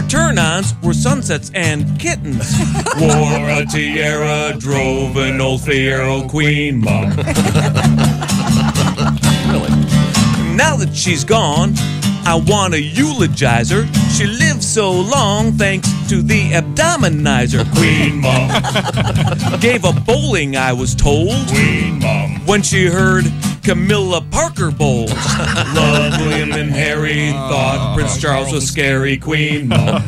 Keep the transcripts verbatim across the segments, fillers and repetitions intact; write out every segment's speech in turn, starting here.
turn-ons were sunsets and kittens. Wore a tiara, drove an old Fiero Queen Mom. Really? Now that she's gone, I want to eulogize her. She lived so long thanks to the abdominizer. Queen Mom. Gave up bowling, I was told. Queen Mom. When she heard Camilla Parker bowls. Loved William and Harry, thought Prince Charles was scary. Queen Mom.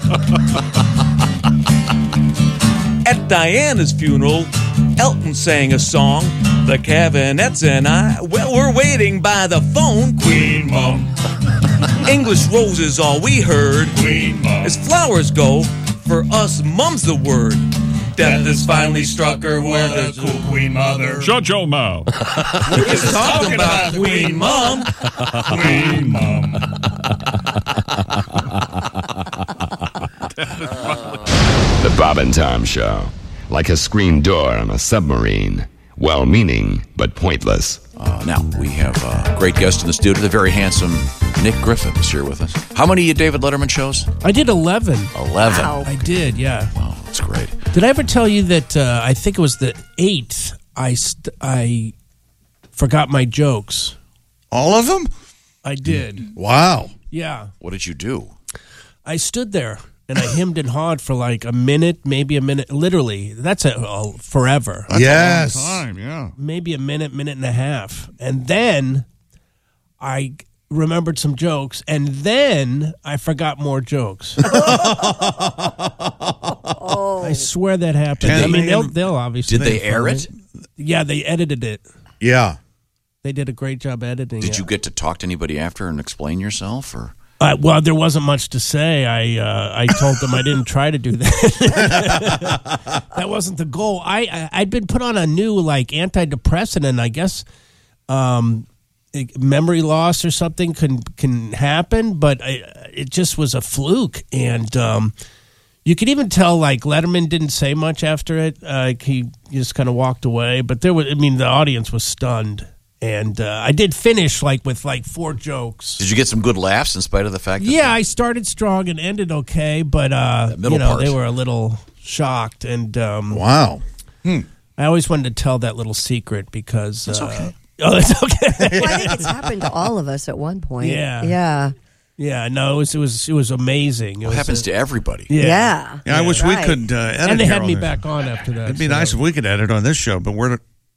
At Diana's funeral, Elton sang a song. The Cavanets and I, well, we're waiting by the phone. Queen Mom. English roses, all we heard. Queen Mom. As flowers go, for us, mum's the word. Death has finally struck her where the cool Queen Mother. Shut your mouth. We're just talking about Queen Mom. Queen Mom. The Bob and Tom Show. Like a screen door on a submarine. Well-meaning, but pointless. Uh, now, we have a great guest in the studio, the very handsome Nick Griffin is here with us. How many David Letterman shows? I did eleven. eleven. Wow. I did, yeah. Wow, that's great. Did I ever tell you that uh, I think it was the eighth I, st- I forgot my jokes? All of them? I did. Wow. Yeah. What did you do? I stood there and I hemmed and hawed for like a minute, maybe a minute. Literally, that's a, a forever. That's yes. a long time, yeah. Maybe a minute, minute and a half. And then I remembered some jokes, and then I forgot more jokes. Oh. I swear that happened. Did I mean, they- they'll, they'll obviously. Did they air find it? Yeah, they edited it. Yeah. They did a great job editing it. Did you get to talk to anybody after and explain yourself, or? Uh, well, there wasn't much to say. I uh, I told them I didn't try to do that. That wasn't the goal. I, I I'd been put on a new like antidepressant, and I guess um, it, memory loss or something can can happen, but I, it just was a fluke. And um, you could even tell like Letterman didn't say much after it. Uh, he just kind of walked away. But there was, I mean, the audience was stunned. And uh, I did finish like with like four jokes. Did you get some good laughs in spite of the fact that Yeah, I started strong and ended okay, but uh, middle you know part. they were a little shocked. And um, wow, hmm. I always wanted to tell that little secret because That's uh, okay. Oh, that's okay. Well, I think it's happened to all of us at one point. Yeah. Yeah. Yeah, no, it was it was it was amazing. It It was happens a, to everybody. Yeah, Yeah. Yeah, I wish Right. we could uh, edit. and they here had on me this. back on after that. It'd be so. nice if we could edit on this show, but we're.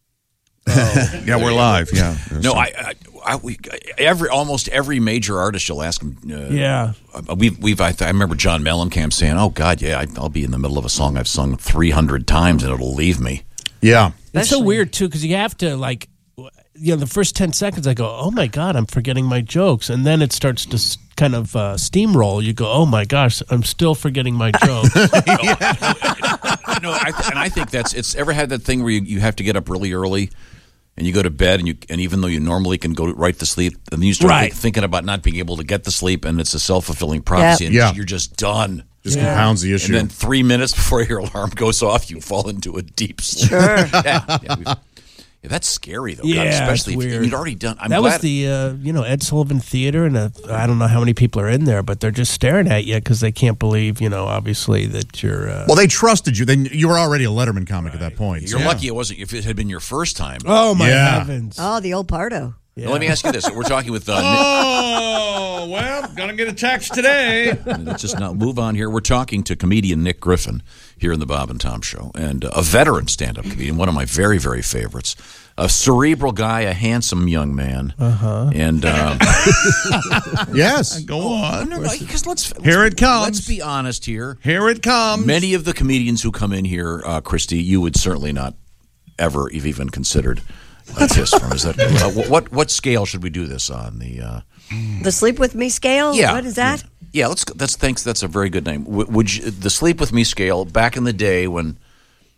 yeah, we're live. Yeah. No, I, I, I we, every almost every major artist you'll ask them. Uh, Yeah. we've we've. I, I remember John Mellencamp saying, "Oh God, yeah, I, I'll be in the middle of a song I've sung three hundred times and it'll leave me." Yeah. It's so Especially- weird too because you have to like, you know, the first ten seconds I go, oh my god, I'm forgetting my jokes, and then it starts to s- kind of uh, steamroll. You go, oh my gosh, I'm still forgetting my jokes. No, I, and I think that's it's ever had that thing where you, you have to get up really early. And you go to bed, and you and even though you normally can go right to sleep, and then you start Right. think, thinking about not being able to get to sleep, and it's a self fulfilling prophecy, Yeah. and Yeah. you're just done. Just Yeah. compounds the issue. And then three minutes before your alarm goes off, you fall into a deep sleep. Sure. yeah, yeah, we've- yeah, that's scary though. God, Yeah, especially it's if weird. you'd already done. I'm that glad, was the uh, you know Ed Sullivan Theater, and uh, I don't know how many people are in there, but they're just staring at you because they can't believe you know obviously that you're. Uh, well, they trusted you. Then you were already a Letterman comic at that point. You're so- lucky it wasn't. If it had been your first time. oh my Yeah. heavens! Oh, the old Pardo. Yeah. Now, let me ask you this: we're talking with. Uh, Oh well, gonna get a text today. Nick, let's just now move on here. We're talking to comedian Nick Griffin here in the Bob and Tom Show, and uh, a veteran stand-up comedian, one of my very, very favorites. A cerebral guy, a handsome young man, uh-huh. and um, Yes, go on. no, no, because let's, let's Here it comes. Let's be honest here. Here it comes. Many of the comedians who come in here, uh, Christy, you would certainly not ever have even considered a kiss from. Is that uh, what? What scale should we do this on? The uh, The Sleep With Me scale? yeah, What is that? Yeah, yeah let's. That's thanks. That's a very good name. W- would you, the Sleep With Me scale back in the day when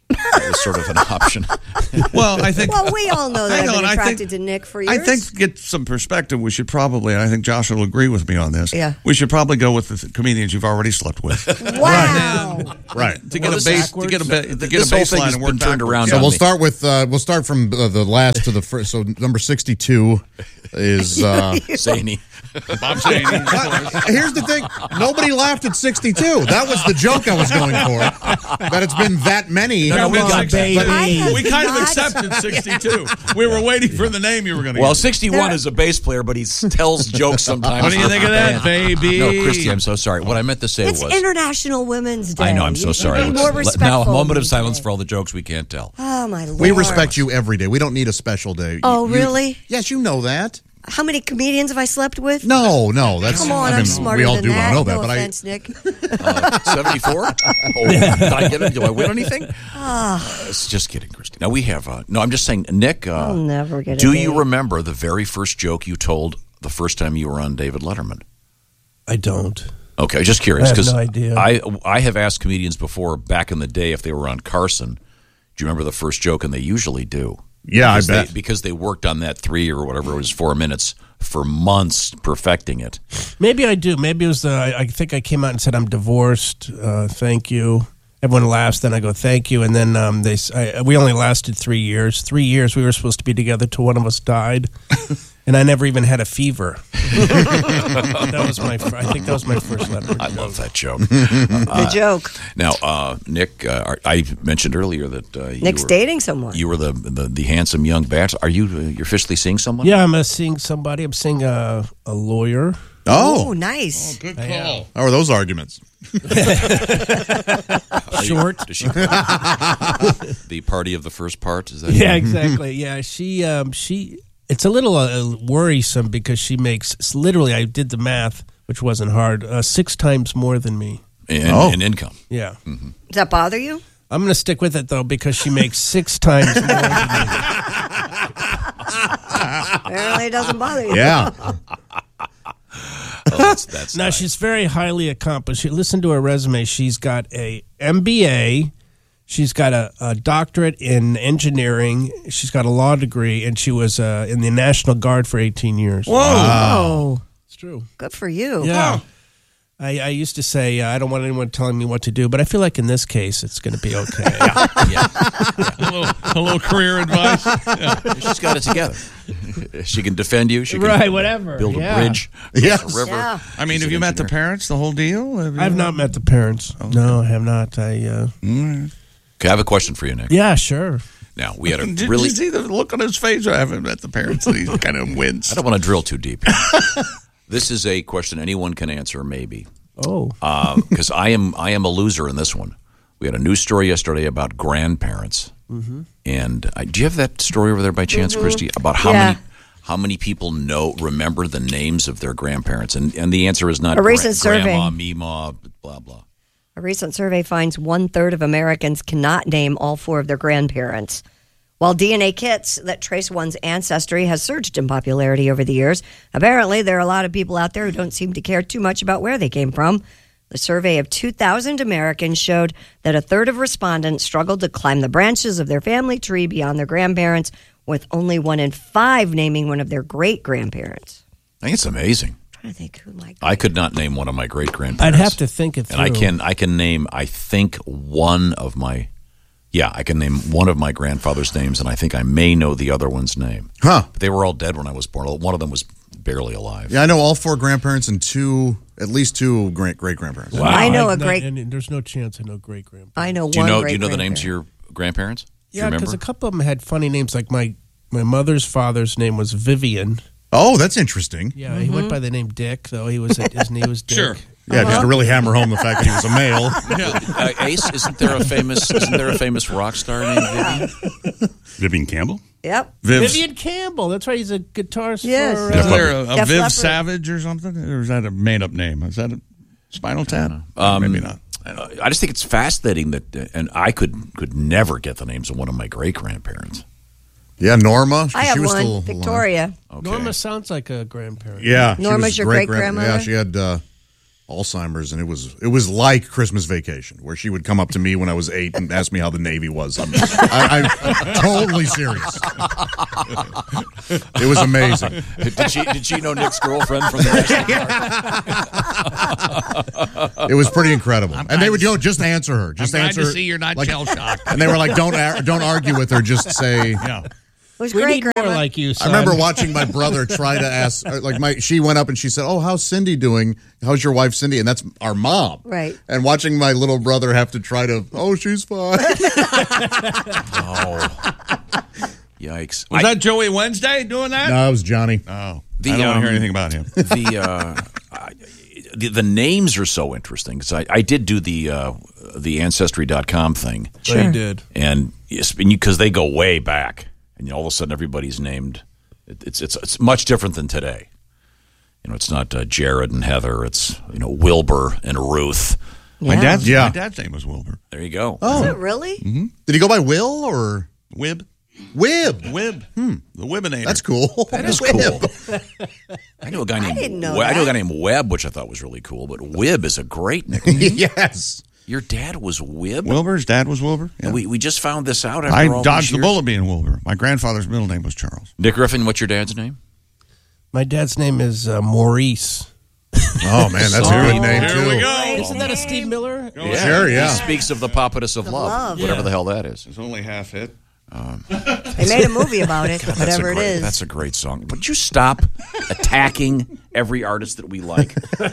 as sort of an option. Well, I think. Well, we all know that Hang I've been on, I attracted think- to Nick for years. I think to get some perspective, we should probably, and I think Josh will agree with me on this. Yeah. We should probably go with the th- comedians you've already slept with. Wow. Right. To get Well, a this base, to get a, ba- to get a This whole thing baseline has and work been turned backwards. around So on we'll me. start with uh, we'll start from uh, the last to the first. So number sixty-two is. Uh, Zany. Bob Zaney. Here's the thing: nobody laughed at sixty-two. That was the joke I was going for. That it's been that many. No, we Come got on, baby. I have We kind of not- accepted sixty-two. We were waiting for the name you were going to Well, use. sixty-one is a bass player, but he s- tells jokes sometimes. What do you think of that, baby? No, Christy, I'm so sorry. What I meant to say It's was. International Women's Day. I know, I'm so You sorry. should be more Let's- respectful now, a moment of these silence days. for all the jokes we can't tell. Oh, my Lord. We respect you every day. We don't need a special day. Oh, You- really? Yes, you know that. How many comedians have I slept with? No, no, that's. Come on, I mean, I'm smarter we all than do that. know that, no but offense, Nick. Uh, seventy-four? Oh, did I get it? Do I win anything? Uh, just kidding, Christy. Now, we have. Uh, no, I'm just saying, Nick. Uh, I'll never get it. do you remember the very first joke you told the first time you were on David Letterman? I don't. Okay, just curious I have because no idea. I I have asked comedians before back in the day if they were on Carson. Do you remember the first joke? And they usually do. Yeah, because I bet. They, because they worked on that three or whatever it was four minutes for months perfecting it. Maybe I do. Maybe it was the. I, I think I came out and said I'm divorced. Uh, thank you. Everyone laughs. Then I go thank you, and then um, they. s- I, we only lasted three years. Three years. We were supposed to be together till one of us died, and I never even had a fever. That was my. fir- I think that was my first letter. I love that joke. The joke. Now, uh, Nick, uh, I mentioned earlier that uh, you Nick's were, dating someone. You were the, the the handsome young bachelor. Are you uh, you're officially seeing someone? Yeah, I'm uh, seeing somebody. I'm seeing a, a lawyer. Oh, Oh, nice. Good call. how are those arguments? Are you- Short. Does she, the party of the first part is that? Yeah, exactly. Yeah, she um, she. It's a little uh, worrisome because she makes s- literally. I did the math, which wasn't hard. Uh, six times more than me. In, Oh. in income. Yeah, Does that bother you? I'm going to stick with it though because she makes six times more than me. Apparently, it doesn't bother you. Yeah. Oh, that's that's Now nice. she's very highly accomplished. You listen to her resume. She's got a M B A. She's got a, a doctorate in engineering. She's got a law degree, and she was uh, in the National Guard for eighteen years. Whoa. Oh, It's true. good for you. Yeah. I, I used to say uh, I don't want anyone telling me what to do, but I feel like in this case it's going to be okay. A little, a little career advice. She's got it together. She can defend you. She can Right, whatever. build Yeah. a bridge. Yes. A river. Yeah. I mean, She's have an you met the engineer. parents, the whole deal? Have you- I've not met the parents. No, I have not. I uh, Okay, I have a question for you, Nick. yeah, sure. Now we had a Did really. you see the look on his face? I haven't met the parents. And he kind of wins. I don't want to drill too deep. This is a question anyone can answer, maybe, Oh, because I am I am a loser in this one. We had a news story yesterday about grandparents, Mm-hmm. and I, do you have that story over there by chance, Christy, about how Yeah. many how many people know remember the names of their grandparents? And and the answer is not A recent gra- survey. grandma, Mima, blah blah. A recent survey finds one third of Americans cannot name all four of their grandparents. While D N A kits that trace one's ancestry has surged in popularity over the years, apparently there are a lot of people out there who don't seem to care too much about where they came from. The survey of two thousand Americans showed that a third of respondents struggled to climb the branches of their family tree beyond their grandparents, with only one in five naming one of their great-grandparents. I think it's amazing. I'm trying to think who my I could not name one of my great I'd grandparents. have to think it through. and I can I can name I think one of my yeah I can name one of my grandfather's names, and I think I may know the other one's name. Huh. But they were all dead when I was born. One of them was barely alive. Yeah, I know all four grandparents and two, at least two great great grandparents. Wow, I know a no- great- and there's no chance I know great grandparents. I know Do you one know Do you know the names great-grandparent. of your grandparents? Do you Yeah, remember? because a couple of them had funny names. Like my my mother's father's name was Vivian. Oh, that's interesting. Yeah, he went by the name Dick, though he was his name was Dick. Sure. Yeah, just to really hammer home the fact that he was a male. uh, Ace, isn't there a famous isn't there a famous rock star named Vivian? Vivian Campbell? Yep. Viv's, Vivian Campbell. That's right. He's a guitarist. Yes. For, is uh, there a, a Def Viv Leppard. Savage or something? Or is that a made up name? Is that a Spinal Tap? Um, Maybe not. Uh, I just think it's fascinating that, uh, and I could could never get the names of one of my great grandparents. Yeah, Norma. I she have was one. still alive. Victoria. Okay. Norma sounds like a grandparent. Yeah, she Norma's was your great great-grandmother? Yeah, she had uh, Alzheimer's, and it was it was like Christmas Vacation, where she would come up to me when I was eight and ask me how the Navy was. I'm, I, I'm totally serious. It was amazing. Did she did she know Nick's girlfriend from the It was pretty incredible. And they would go, just answer her. Just I'm glad answer to her. see you're not like, shell-shocked. And they were like, don't ar- don't argue with her. Just say. Yeah. It was We great, need more Grandma. like you, I son. remember watching my brother try to ask, or, like my, she went up and she said, "Oh, how's Cindy doing? How's your wife, Cindy?" And that's our mom, Right. And watching my little brother have to try to, "Oh, she's fine." Oh, yikes! Was I- that Joey Wednesday doing that? No, it was Johnny. Oh, The, I don't want to hear um, anything about him. the, uh, I- the the names are so interesting because I, I did do the uh, the ancestry dot com thing, They did. and because they go way back, and all of a sudden everybody's named. It, it's it's it's much different than today. You know, it's not uh, Jared and Heather. It's you know Wilbur and Ruth. My Yeah. dad's Yeah. my dad's name was Wilbur. There you go. Oh, Is it really? did he go by Will or Wib. Wib? Wib. Hmm. The Wibinator. That's cool. That is Wib. cool. I know a guy named didn't know We- I know a guy that. named Webb, which I thought was really cool. But Wib is a great name. Yes. Your dad was Wib. Wilbur's dad was Wilbur. Yeah. And we we just found this out after I all dodged these the years. bullet being Wilbur. My grandfather's middle name was Charles. Nick Griffin, what's your dad's name? My dad's name is uh, Maurice. Oh man, that's a good name Here too. we go. Isn't that a Steve Miller? Sure, yeah. He speaks of the Papatus of love, love. whatever Yeah. the hell that is. It's only half hit. They made a movie about it, That's whatever a it great, is. That's a great song. Would you stop attacking every artist that we like?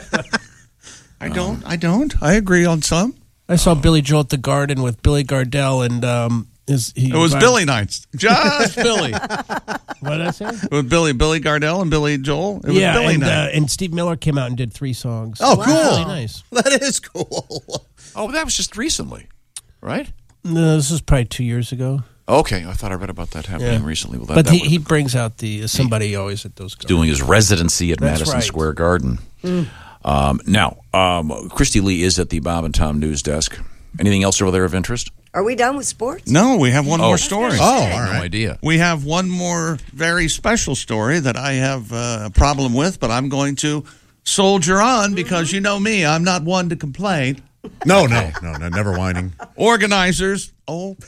I don't. I don't. I agree on some. I saw Billy Joel at the Garden with Billy Gardell and um, his. He, It was Billy nights. Just Billy. What did I say? With Billy, Billy Gardell and Billy Joel. It was yeah, Billy and, uh, night. and Steve Miller came out and did three songs. Oh, It was cool. Really nice. That is cool. Oh, that was just recently, right? No, this is probably two years ago. Okay, I thought I read about that happening Yeah. recently. Well, that, But that he, would've he been brings out the somebody always at those. Gardens. doing his residency at That's Madison right. Square Garden. Um, now, um, Christy Lee is at the Bob and Tom news desk. Anything else over there of interest? Are we done with sports? No, we have one Oh. more story. Oh, all No right. idea. We have one more very special story that I have uh, a problem with, but I'm going to soldier on because you know me, I'm not one to complain. No, no, no, no, never whining. Organizers, oh,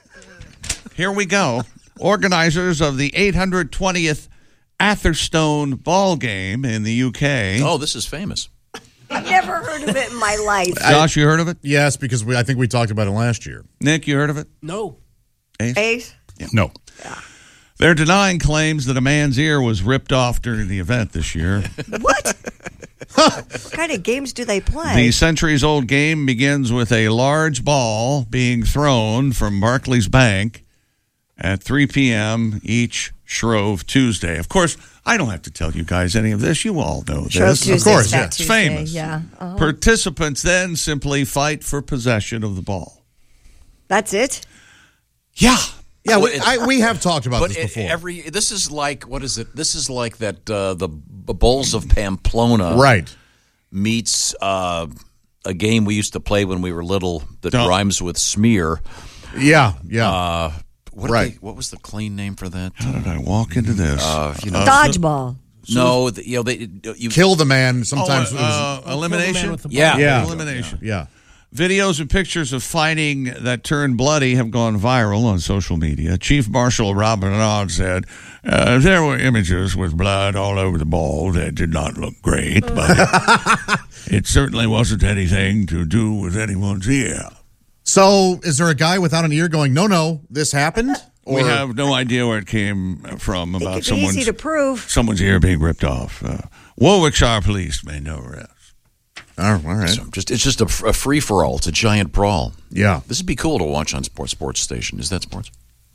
here we go. Organizers of the eight hundred twentieth Atherstone ball game in the U K. Oh, this is famous. I've never heard of it in my life. Josh, you heard of it? Yes, because we I think we talked about it last year. Nick, you heard of it? No. Ace? No. They're denying claims that a man's ear was ripped off during the event this year. What? What kind of games do they play? The centuries-old game begins with a large ball being thrown from Barclays Bank at three p.m. each Shrove Tuesday. Of course, I don't have to tell you guys any of this. You all know Shrove this. Tuesday's of course, Fat yeah. It's Tuesday, famous. Yeah. Uh-huh. Participants then simply fight for possession of the ball. That's it? Yeah. Yeah, Well, we, it- I, we have talked about But this it- before. every this is like what is it? This is like that uh, the B- Bulls of Pamplona right. meets uh, a game we used to play when we were little that Don't- rhymes with smear. Yeah, yeah. Uh, what, did Right. they, what was the clean name for that? How did I walk into this? Uh, you know, Dodgeball. no, the, you know they you Kill the man. oh, Sometimes it was, uh, Kill the man elimination? with the Yeah. ball. yeah, Elimination. yeah. Videos and pictures of fighting that turned bloody have gone viral on social media. Chief Marshal Robin Odd said uh, there were images with blood all over the ball that did not look great, but it, it certainly wasn't anything to do with anyone's ear. So, is there a guy without an ear going, "No, no, this happened"? Or We have no idea where it came from It about could be someone's easy to prove. someone's ear being ripped off. Uh, Warwickshire police made no arrest. Oh, all right. so just it's just a, a free for all. It's a giant brawl. Yeah. This would be cool to watch on sports sports station. Is that sports?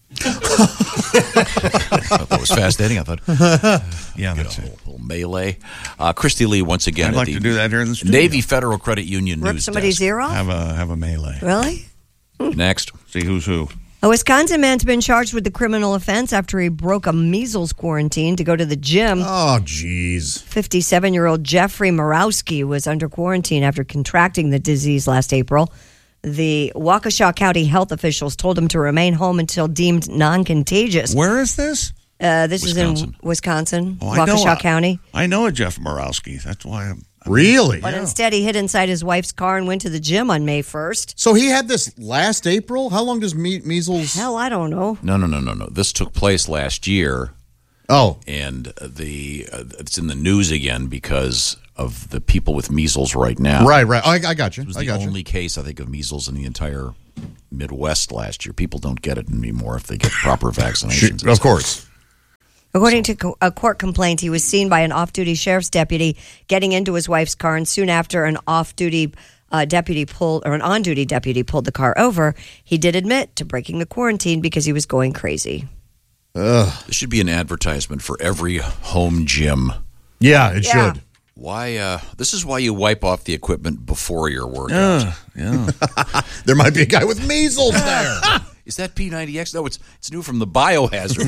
I thought it was fascinating. I thought Yeah, that's a it. little, little melee. Uh, Christy Lee once again. I'd at like the to do that here in the studio. Navy Federal Credit Union Rip news somebody's desk. ear off? Have a have a melee. Really? Next. See who's who. A Wisconsin man's been charged with the criminal offense after he broke a measles quarantine to go to the gym. Oh, jeez. fifty-seven-year-old Jeffrey Morowski was under quarantine after contracting the disease last April. The Waukesha County health officials told him to remain home until deemed non-contagious. Where is this? Uh, this Wisconsin. is in Wisconsin, Oh, I know Waukesha a- County. I know a Jeff Morowski. That's why I'm, Really? But instead, he hid inside his wife's car and went to the gym on May first. So he had this last April? How long does me- measles... Hell, I don't know. No, no, no, no, no. This took place last year. Oh. And the uh, it's in the news again because of the people with measles right now. Right, right. I, I got you. It was I the got only you. case, I think, of measles in the entire Midwest last year. People don't get it anymore if they get proper vaccinations. Of course. According to a court complaint, he was seen by an off-duty sheriff's deputy getting into his wife's car, and soon after, an off-duty uh, deputy pulled, or an on-duty deputy pulled the car over. He did admit to breaking the quarantine because he was going crazy. Ugh. This should be an advertisement for every home gym. Yeah, it Yeah. should. Why? Uh, this is why you wipe off the equipment before your workout. Uh, yeah. There might be a guy with measles there. Is that P ninety X? No, it's it's new from the Biohazard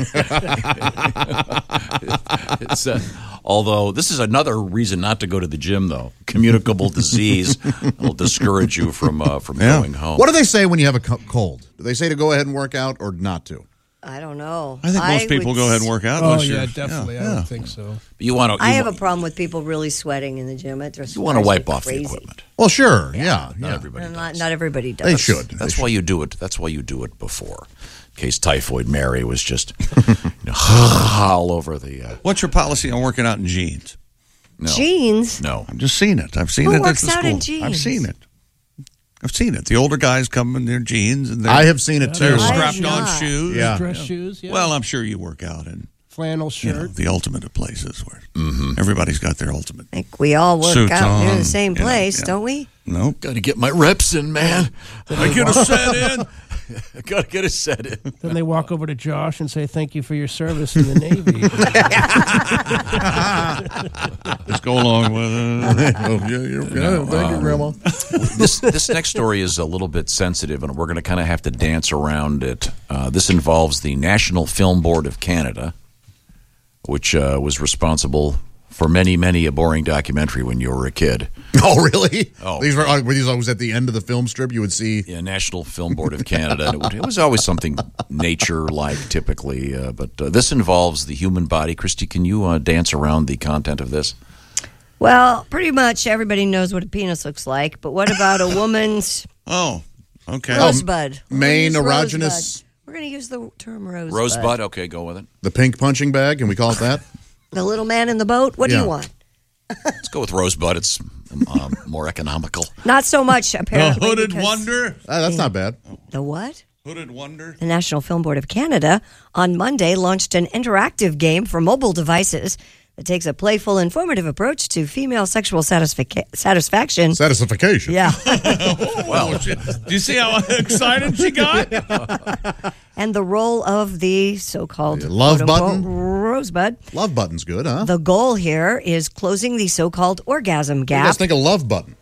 Company. it's, uh, although this is another reason not to go to the gym, though. Communicable disease will discourage you from uh, from Yeah. going home. What do they say when you have a co- cold? Do they say to go ahead and work out or not to? I don't know. I think most people would go ahead s- and work out. Oh, unless yeah, you're- definitely. yeah, I yeah. would think so. You want to? I have a problem with people really sweating in the gym. It just You want to drives me wipe off the crazy. equipment. Well, sure. Yeah. Not yeah. everybody And does. Not, not everybody does. They should. That's They why you do it. That's why you do it before, in case Typhoid Mary was just you know, all over the. Uh, What's your policy on working out in jeans? no, Jeans? no. I've just seen it. I've seen Who it at works the out school. in jeans? I've seen it. I've seen it. The older guys come in their jeans and they're, I have seen it too. they're I have strapped on not. shoes. Yeah. Dress shoes, yeah. Well, I'm sure you work out in flannel you know, shirt. the ultimate of places where everybody's got their ultimate. I think we all work Suits out near on, the same you know, place, yeah. don't we? Nope. Got to get my reps in, man. I get a set in. Got to get a set in. Then they walk over to Josh and say, "Thank you for your service in the Navy." Let's go along with it. Oh, yeah, you're, yeah, thank you, Grandma. This this next story is a little bit sensitive, and we're going to kind of have to dance around it. Uh, this involves the National Film Board of Canada, which uh, was responsible for many, many a boring documentary when you were a kid. Oh, really? Oh. These were, were these always at the end of the film strip? You would see. Yeah, National Film Board of Canada. And it, would, it was always something nature-like, typically. Uh, but uh, this involves the human body. Christy, can you uh, dance around the content of this? Well, pretty much everybody knows what a penis looks like, but what about a woman's Oh, okay. rosebud? We're gonna main use erogenous- rosebud. We're going to use the term rosebud. Rosebud? Okay, go with it. The pink punching bag, can we call it that? The little man in the boat? What do Yeah. you want? Let's go with Rosebud. It's um, more economical. Not so much, The apparently. Hooded because- Wonder. Uh, that's not bad. The what? Hooded Wonder. The National Film Board of Canada on Monday launched an interactive game for mobile devices that takes a playful, informative approach to female sexual satisfic- satisfaction. Satisfaction. Yeah. Well, do you see how excited she got? And the role of the so-called The love quote-unquote button? rosebud. Love button's good, huh? The goal here is closing the so-called orgasm You gap. guys think a love button.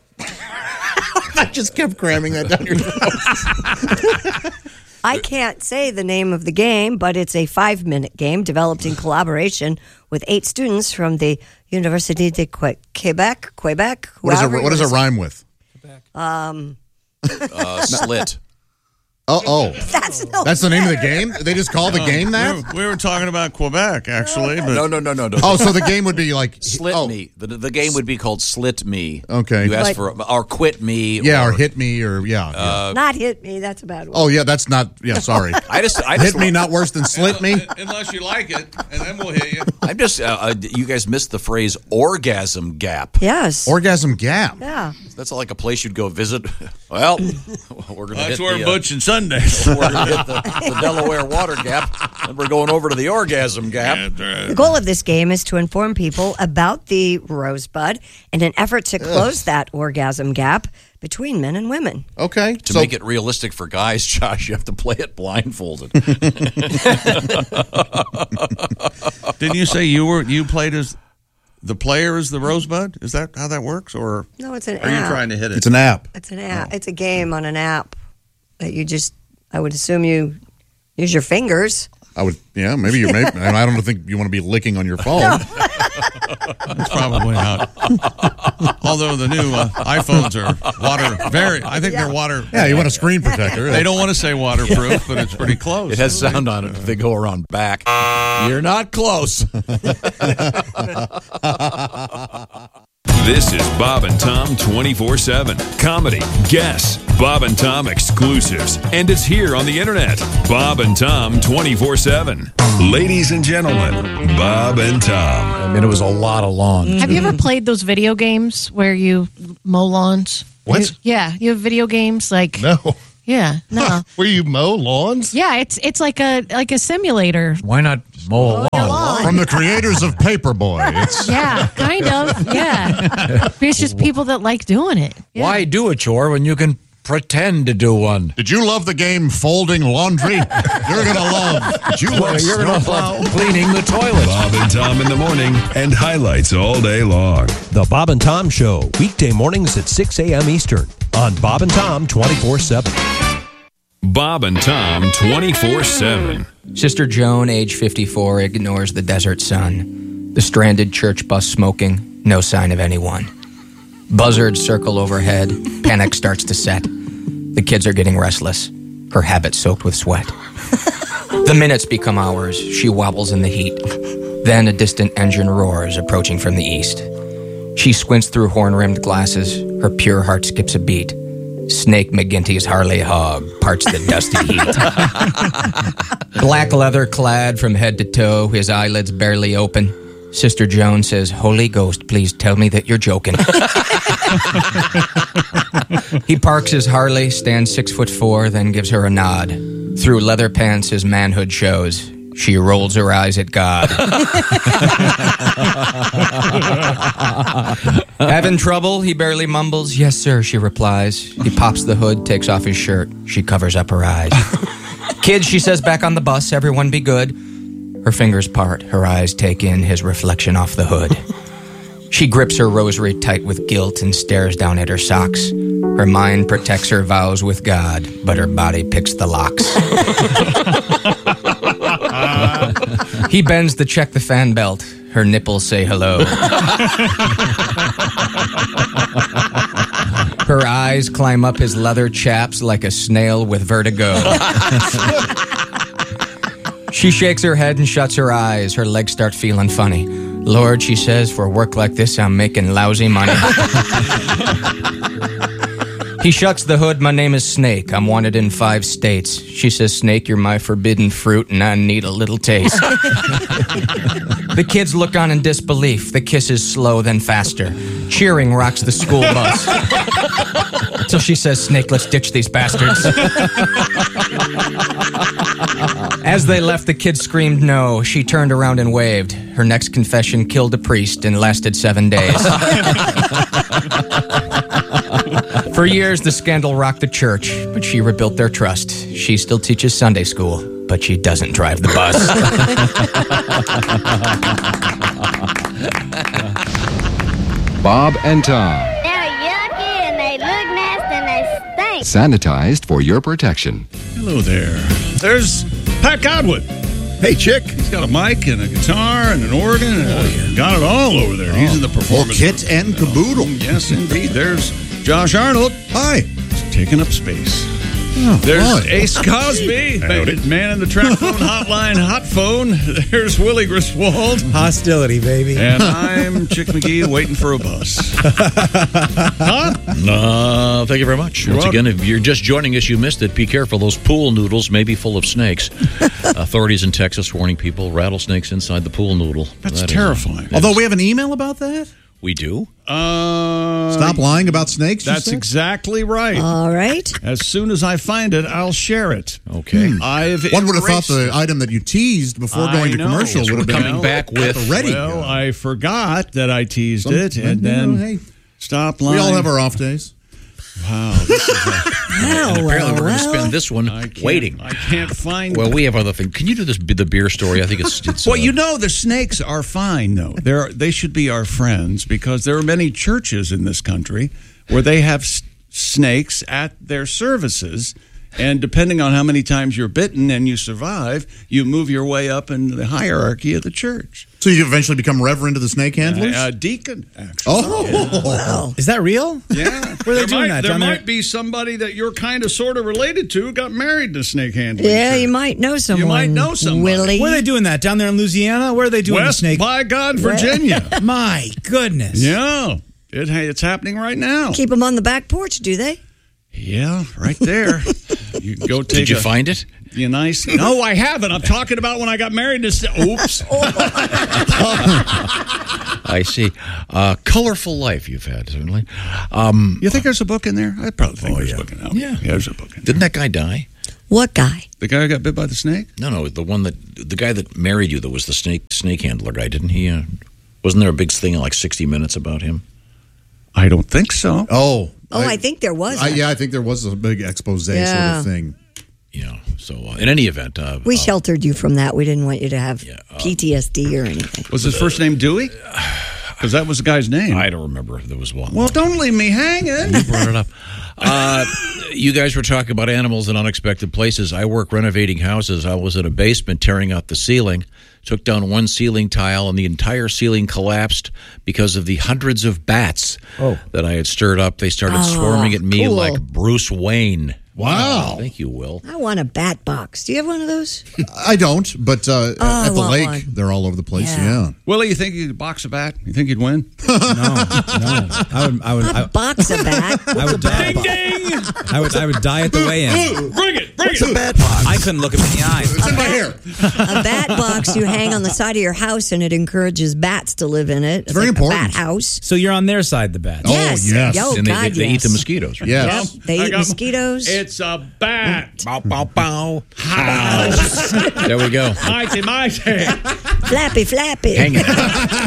I just kept cramming that down your throat. I can't say the name of the game, but it's a five-minute game developed in collaboration with eight students from the Université de Que- Quebec. Quebec. What, is however it, you what does it wanna rhyme with? Um, Uh, slit. Oh, oh. That's no That's the name of the game? They just call the game We that? were, we were talking about Quebec, actually. But No, no, no, no, no. Oh, so the game would be like Slit oh, me. The, the game would be called Slit Me. Okay. You ask Like- for or quit me. Yeah, or hit me, or yeah. yeah. Not hit me. That's a bad one. Oh, yeah, that's not. Yeah, sorry. I just, I just Hit me, not worse than slit me. unless you like it, and then we'll hit you. I'm just. Uh, uh, you guys missed the phrase orgasm gap. Yes. Orgasm gap. yeah. That's like a place you'd go visit. Well, we're going to That's hit where the, uh, Butch and Sundays. we're going to hit the, the Delaware Water Gap, and we're going over to the orgasm gap. The goal of this game is to inform people about the rosebud in an effort to close that orgasm gap between men and women. Okay. To so, make it realistic for guys, Josh, you have to play it blindfolded. Didn't you say you were you played as the player is the Rosebud? Is that how that works, or No, it's an are you app. trying to hit it? it's an app. It's an app. It's a game on an app that you just. I would assume you use your fingers. I would, yeah, maybe you're, maybe, and I don't think you want to be licking on your phone. That's probably not. Although the new uh, iPhones are water very, I think they're water. Yeah, you want a screen protector. They don't want to say waterproof, but it's pretty close. It has sound on it if they go around back. You're not close. This is Bob and Tom twenty-four seven. Comedy, guests, Bob and Tom exclusives. And it's here on the internet. Bob and Tom twenty-four seven. Ladies and gentlemen, Bob and Tom. I mean, it was a lot of lawns. Have you ever played those video games where you mow lawns? What? You- yeah, you have video games like No. Yeah, no. Where you mow lawns? Yeah, it's it's like a like a simulator. Why not mow a lawn? From the creators of Paperboy. It's Yeah, kind of. Yeah. It's just people that like doing it. Yeah. Why do a chore when you can pretend to do one? Did you love the game Folding Laundry? You're going to love. Did you love You're going to Snowplow? love cleaning the toilet. Bob and Tom in the morning and highlights all day long. The Bob and Tom Show, weekday mornings at six a.m. Eastern on Bob and Tom twenty-four seven. Bob and Tom twenty-four seven. Sister Joan, age fifty-four, ignores the desert sun. The stranded church bus smoking, no sign of anyone. Buzzards circle overhead, panic starts to set. The kids are getting restless, her habit soaked with sweat. The minutes become hours, she wobbles in the heat. Then a distant engine roars, approaching from the east. She squints through horn-rimmed glasses, her pure heart skips a beat. Snake McGinty's Harley Hog parts the dusty heat. Black leather clad from head to toe, his eyelids barely open. Sister Joan says, "Holy Ghost, please tell me that you're joking." He parks his Harley, stands six foot four, then gives her a nod. Through leather pants, his manhood shows. She rolls her eyes at God. Having trouble? He barely mumbles. "Yes, sir," she replies. He pops the hood, takes off his shirt. She covers up her eyes. "Kids," she says, "back on the bus. Everyone be good." Her fingers part. Her eyes take in his reflection off the hood. She grips her rosary tight with guilt and stares down at her socks. Her mind protects her vows with God, but her body picks the locks. He bends to check the fan belt. Her nipples say hello. Her eyes climb up his leather chaps like a snail with vertigo. She shakes her head and shuts her eyes. Her legs start feeling funny. "Lord," she says, "for work like this, I'm making lousy money." He shuts the hood. "My name is Snake. I'm wanted in five states." She says, "Snake, you're my forbidden fruit, and I need a little taste." The kids look on in disbelief. The kiss is slow, then faster. Cheering rocks the school bus. Till she says, "Snake, let's ditch these bastards." As they left, the kids screamed no. She turned around and waved. Her next confession killed a priest and lasted seven days. For years, the scandal rocked the church, but she rebuilt their trust. She still teaches Sunday school, but she doesn't drive the bus. Bob and Tom. They're yucky and they look nasty and they stink. Sanitized for your protection. Hello there. There's Pat Godwin. Hey, chick. He's got a mic and a guitar and an organ and Oh, yeah. got it all over there. He's in the performance. Full kit and caboodle. Yes, indeed. There's Josh Arnold. Hi. He's taking up space. Oh, There's hi. Ace Cosby, man in the track phone hotline, hot phone. There's Willie Griswold. Hostility, baby. And I'm Chick McGee waiting for a bus. Huh? No, thank you very much. You're Once welcome. again, if you're just joining us, you missed it. Be careful. Those pool noodles may be full of snakes. Authorities in Texas warning people, rattlesnakes inside the pool noodle. That's That is- terrifying. Although we have an email about that. We do? Uh, Stop lying about snakes. you That's said? exactly right. All right. As soon as I find it, I'll share it. Okay. I've One would have thought erased the it. item that you teased before I going to know. commercial Yes, would have we're been coming back at with- the ready. Well, I forgot that I teased Some- it, and you know, then hey, stop we lying. all have our off days. Wow. This is a, And apparently well, we're going to well. spend this one I can't- waiting. I can't find. Well, we have other things. Can you do this the beer story? I think it's it's. Well, uh, you know, the snakes are fine, though. They're, they should be our friends because there are many churches in this country where they have s- snakes at their services. And depending on how many times you're bitten and you survive, you move your way up in the hierarchy of the church. So you eventually become reverend to the snake handlers? Uh, deacon, actually. oh, Wow. Is that real? Yeah. Where are they There doing might, that? There Down there? might be somebody that you're kind of sort of related to who got married to snake handling. Yeah, church. you might know someone. might know somebody. Willie. Where are they doing that? Down there in Louisiana? Where are they doing West the snake? by God, Virginia. My goodness. Yeah. It, hey, it's happening right now. Keep them on the back porch, do they? Yeah, right there. You can go take Did you a, find it? You nice. No, I haven't. I'm talking about when I got married. This. Oops. I see. Uh, colorful life you've had, certainly. Um, you think there's a book in there? I probably think oh, there's yeah. a book in there. Yeah. yeah, there's a book in there. Didn't that guy die? What guy? The guy who got bit by the snake? No, no, the one that the guy that married you that was the snake snake handler guy. Didn't he? Uh, wasn't there a big thing in like sixty minutes about him? I don't think so. Oh. Oh, I, I think there was. I, yeah, I think there was a big expose Yeah. sort of thing. Yeah. So, uh, in any event, uh, We uh, sheltered you from that. We didn't want you to have P T S D or anything. Was his first name Dewey? Because that was the guy's name. I don't remember if there was one. Well, don't leave me hanging. You brought it up. Uh, you guys were talking about animals in unexpected places. I work renovating houses. I was in a basement tearing out the ceiling, took down one ceiling tile, and the entire ceiling collapsed because of the hundreds of bats oh. that I had stirred up. They started Oh, swarming at me cool. like Bruce Wayne. Wow. Thank you, Will. I want a bat box. Do you have one of those? I don't, but uh, Oh, I at the want lake, one. they're all over the place. Yeah. Yeah. Willie, you think you'd box a bat? You think you'd win? No, no. I would. I would. A I, box of bat. I would die. ding! I would. I would die at the weigh-in. Bring it! Bring It's it! a bad box. I couldn't look him in the eyes. It's in my hair. A bat box you hang on the side of your house, and it encourages bats to live in it. It's very like important. A bat house. So you're on their side, the bat. Yes. Oh, yes. Yo, and they, God, they, they yes. eat the mosquitoes, right? Yes. Yep. They I eat got- mosquitoes. It's a bat. Bow, bow, bow. House. There we go. Mighty, mighty. Flappy, flappy. Hang it.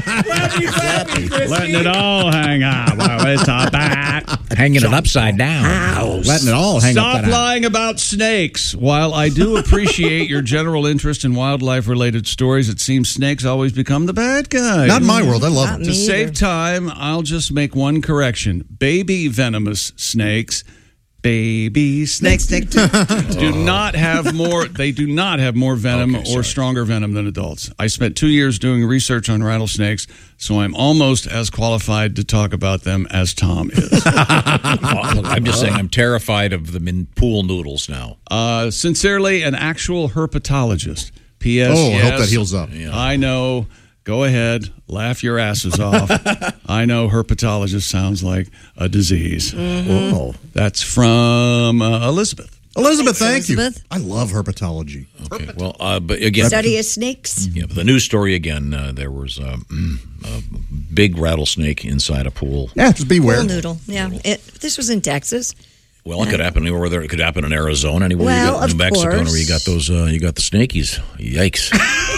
Letting it all hang out. Well, it's a bat. Hanging it upside down. Letting it all hang Stop up. that lying about snakes. While I do appreciate your general interest in wildlife-related stories, it seems snakes always become the bad guys. Not in my world. I love Not it. me To save either. time, I'll just make one correction. Baby venomous snakes, baby snakes, do not have more. They do not have more venom Okay, or sorry. stronger venom than adults. I spent two years doing research on rattlesnakes, so I'm almost as qualified to talk about them as Tom is. Oh, look, I'm just saying I'm terrified of them in pool noodles now. Uh, sincerely, an actual herpetologist. P S. Oh, I hope yes, that heals up. I know. Go ahead, laugh your asses off. I know herpetologist sounds like a disease. Oh. That's from uh, Elizabeth. Elizabeth, thank Elizabeth. you. I love herpetology. Okay. Well, uh, but again, Study of snakes. yeah, but the news story again. Uh, there was a, a big rattlesnake inside a pool. Yeah, just beware. Pool noodle. Yeah. It, this was in Texas. Well, it could happen anywhere. There, it could happen in Arizona, anywhere Well, you got of New Mexico, course. where you got those. Uh, you got the snakies. Yikes!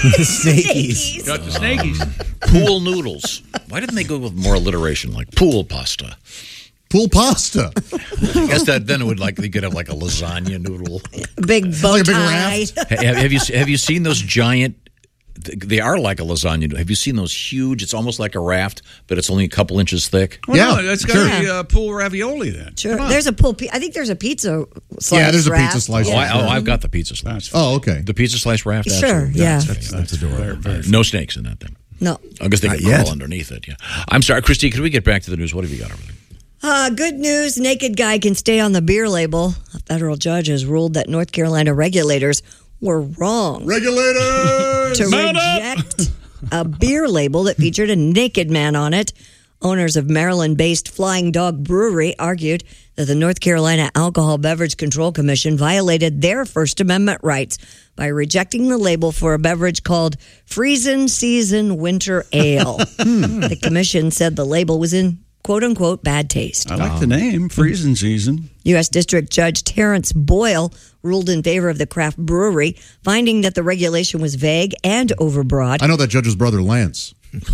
Snakies. Got the snakies. Pool noodles. Why didn't they go with more alliteration like pool pasta? Pool pasta. I guess that then it would like you could have like a lasagna noodle. Big bow Like a big tie. raft. have, have you have you seen those giant? They are like a lasagna. Have you seen those huge? It's almost like a raft, but it's only a couple inches thick. Well, Yeah, no, it's got sure. to be uh, pool ravioli then. Sure. Come on. There's a pool. Pi- I think there's a pizza slice. Yeah, there's a wrap. pizza slice. Oh, I, oh, I've got the pizza slice. Oh, okay. The pizza slice raft. Sure, absolutely. yeah. That's, that's adorable. Uh, no snakes in that thing. No. I guess they Not can crawl yet. underneath it. Yeah. I'm sorry, Christy. Could we get back to the news? What have you got over there? Uh, good news. Naked guy can stay on the beer label. A federal judge has ruled that North Carolina regulators were wrong Regulators! to Mount up! reject a beer label that featured a naked man on it. Owners of Maryland-based Flying Dog Brewery argued that the North Carolina Alcohol Beverage Control Commission violated their First Amendment rights by rejecting the label for a beverage called Freezin' Season Winter Ale. The commission said the label was in quote-unquote bad taste. I like the name, freezing season. U S District Judge Terrence Boyle ruled in favor of the craft brewery, finding that the regulation was vague and overbroad. I know that judge's brother, Lance.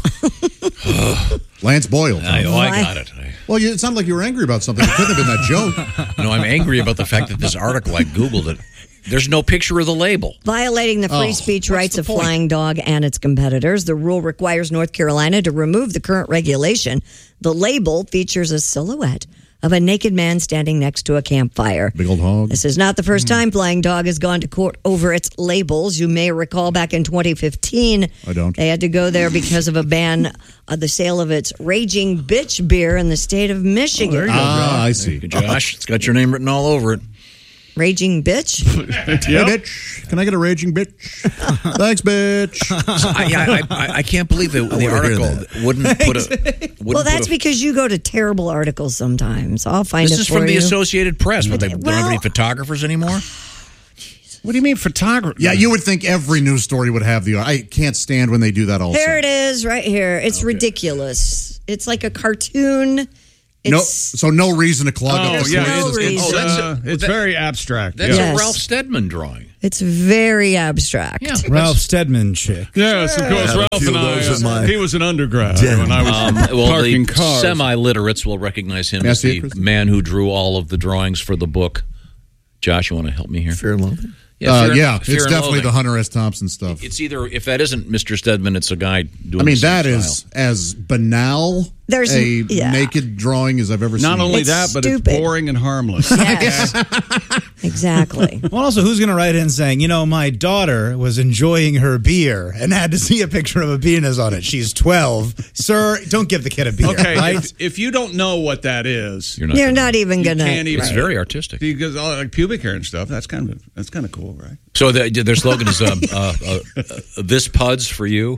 Lance Boyle. I, oh, I got it. I, Well, you, it sounded like you were angry about something. It couldn't have been that joke. no, I'm angry about the fact that this article, I Googled it. There's no picture of the label. Violating the free Oh, speech what's rights the of point? Flying Dog and its competitors. The rule requires North Carolina to remove the current regulation. The label features a silhouette of a naked man standing next to a campfire. Big old hog. This is not the first time Flying Dog has gone to court over its labels. You may recall back in twenty fifteen, I don't. they had to go there because of a ban on the sale of its Raging Bitch beer in the state of Michigan. Ah, I see. Josh, it's got your name written all over it. Raging bitch? Hey, bitch. Can I get a raging bitch? Thanks, bitch. I, I, I, I can't believe the, the article wouldn't put a. Wouldn't Well, that's put a, because you go to terrible articles sometimes. I'll find This it is for from the you. Associated Press. But they don't have Well- any photographers anymore. What do you mean photography? Yeah, you would think every news story would have the. I can't stand when they do that also. Here it is, right here. It's ridiculous. It's like a cartoon. It's, No, so no reason to clog Oh, up. yeah. no It's, it's, reason. Oh, that's uh, a- it's that- very abstract. That's yeah. Yes. a Ralph Steadman drawing. It's very abstract. Yeah, Ralph Steadman chick. Yes, of course. had a Ralph few and of I, those in uh, my he was an undergrad den. when I was Um, well, parking the cars. semi-literates will recognize him Can I as see the it, Chris? man who drew all of the drawings for the book. Josh, you want to help me here? Fear and Loathing. Uh, Fear- yeah, Fear it's and definitely Loathing. the Hunter S. Thompson stuff. It's either, if that isn't Mister Steadman, it's a guy doing I mean, the same that is style. as banal There's- a yeah. naked drawing as I've ever Not seen. only It's that, but stupid. it's boring and harmless. Yes. Exactly. Well, also, who's going to write in saying, you know, my daughter was enjoying her beer and had to see a picture of a penis on it. She's twelve. Sir, don't give the kid a beer, Okay, right? if, if you don't know what that is, You're not You're gonna- not even you going can't to. even. It's very artistic. Because uh, like pubic hair and stuff, that's kind of that's kind of cool, right? So the, their slogan is um, uh, uh, uh, "This pud's for you."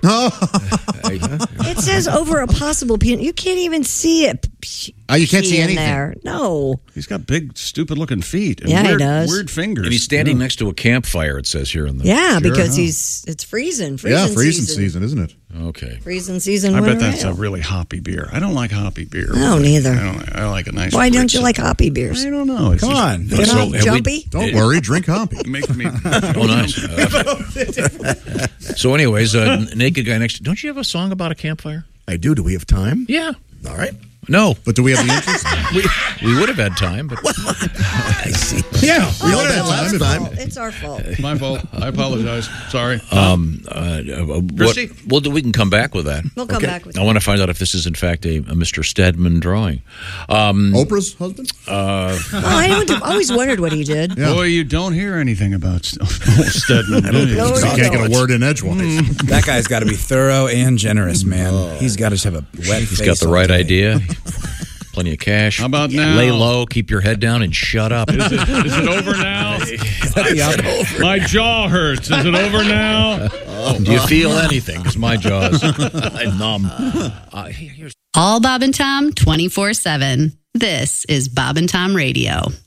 It says over a possible penis. You can't even see it. Oh, you can't see in anything. there. No. He's got big, stupid-looking feet. And Yeah, he weird, does. Weird fingers. And he's standing next to a campfire. It says here in the Yeah, Sure, because huh? he's it's freezing. Freezing Yeah, freezing season. season, isn't it? Okay. Freezing season. I bet winter that's ale. a really hoppy beer. I don't like hoppy beer. No, neither. I, don't, I like a nice. Why don't rich- you like hoppy beers? I don't know. It's Come just- on. You're So, not have we- jumpy? Don't worry, drink hoppy. It makes me. Oh, nice. Uh, so, anyways, uh, naked guy next to. Don't you have a song about a campfire? I do. Do we have time? Yeah. All right. No, But do we have the interest? we we would have had time, but I see. Yeah, we all all had had last time. time. Oh, it's our fault. It's my fault. I apologize. Sorry. um, uh, uh, what, Christy? well, we can come back with that. We'll come back with I want to find out if this is in fact a, a Mister Steadman drawing. Um, Oprah's husband? uh, Oh, I don't- always wondered what he did. Yeah. Boy, you don't hear anything about St- Steadman. do you? No, He no, can't no. get a word in edgewise. That guy's got to be thorough and generous, man. He's got to have a wet he's face got the all right day. idea. Plenty of cash. How about now? Lay low, keep your head down, and shut up. Is it, is it over now? Yeah. My jaw hurts. Is it over now? Do you feel anything? Because my jaw's numb. Uh, here's All Bob and Tom twenty-four seven. This is Bob and Tom Radio.